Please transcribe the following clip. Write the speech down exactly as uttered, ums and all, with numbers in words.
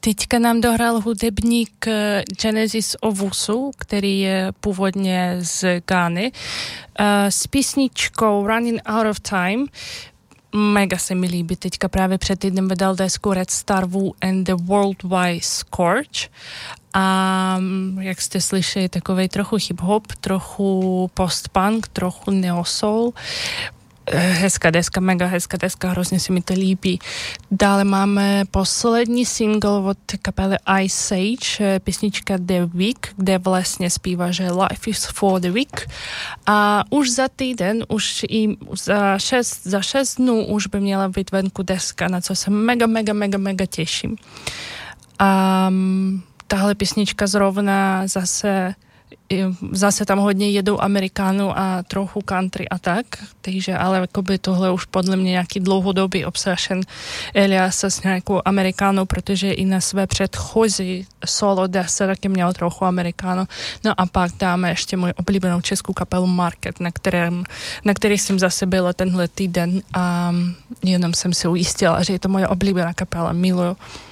Teďka nám dohrál hudebník Genesis Owusu, který je původně z Ghany, s písničkou Running Out of Time. Mega se mi líbí. Teďka právě před týdnem vydal desku Red Star Wu and the Worldwide Scourge. A jak jste slyšeli, takovej trochu hip-hop, trochu post-punk, trochu neo-soul. Hezká deska, mega hezká deska, hrozně se mi to líbí. Dále máme poslední single od kapely Ice Age, písnička The Week, kde vlastně zpívá, že Life is for the week. A už za týden, už i za šest, za šest dnů už by měla být venku deska, na co se mega, mega, mega, mega těším. A tahle písnička zrovna zase Zase tam hodně jedou Amerikánů a trochu country a tak, takže ale jakoby tohle už podle mě nějaký dlouhodobý obsession Eliasa s nějakou Amerikánou, protože i na své předchozí solo desce taky měl trochu Amerikánů. No a pak dáme ještě moji oblíbenou českou kapelu Market, na, kterém, na který jsem zase byla tenhle týden a jenom jsem si ujistila, že je to moje oblíbená kapela, miluju.